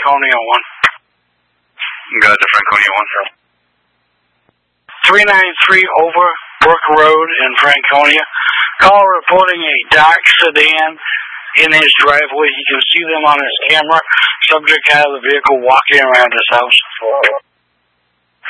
Franconia 1. Got the Franconia 1, sir. 393 Overbrook Road in Franconia. Caller reporting a dark sedan in his driveway. He can see them on his camera. Subject out of the vehicle walking around his house.